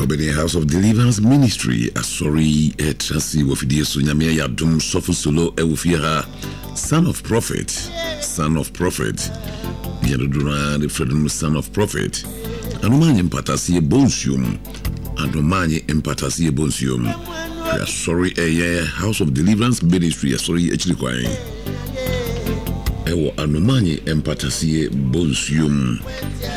Obedi House of Deliverance Ministry. Sorry, Trasi Wofidi Sunyamia Yadum Sofu Solo Ewufira, Son of Prophet, Son of Prophet. Yadudura the Freedom Son of Prophet. Anumani Empatasi Bonsium. Anumani Empatasi Bonsium. Sorry, House of Deliverance Ministry. Sorry, actually crying. Ewo Anumani Empatasi Bonsium.